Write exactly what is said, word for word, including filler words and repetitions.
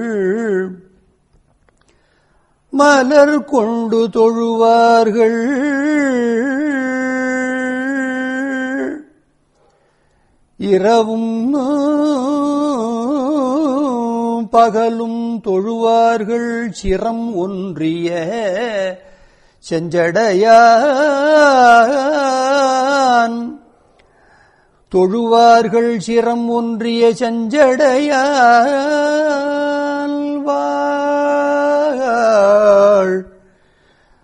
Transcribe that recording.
மலர் கொண்டு தொழுவார்கள் இரவும் பகலும் தொழுவார்கள் சிரம் ஒன்றிய செஞ்சடையான் தொழுவார்கள் சிரம் ஒன்றிய செஞ்சடையான் வாழ்